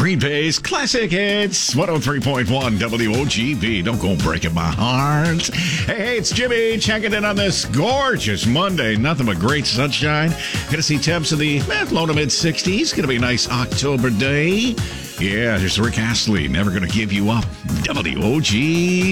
Green Bay's Classic Hits, 103.1 WOGB. Don't go breaking my heart. Hey, it's Jimmy checking in on this gorgeous Monday. Nothing but great sunshine. Going to see temps in the low to mid-60s. Going to be a nice October day. Yeah, there's Rick Astley. Never going to give you up. WOGB.